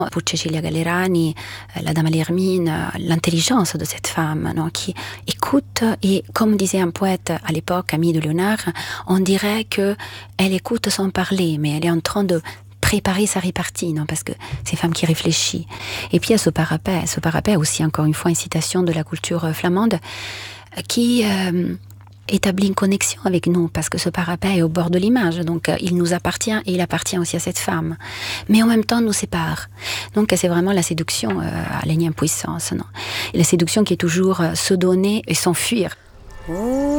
Pour Cecilia Gallerani, la Dame à l'Hermine, l'intelligence de cette femme, non, qui écoute, et comme disait un poète à l'époque, Camille de Léonard, on dirait qu'elle écoute sans parler, mais elle est en train de préparer sa répartie, non, parce que c'est une femme qui réfléchit. Et puis il y a ce parapet aussi, encore une fois, une citation de la culture flamande, qui établit une connexion avec nous, parce que ce parapet est au bord de l'image, donc il nous appartient et il appartient aussi à cette femme, mais en même temps nous sépare. Donc c'est vraiment la séduction à l'énième puissance, non, et la séduction qui est toujours se donner et s'enfuir.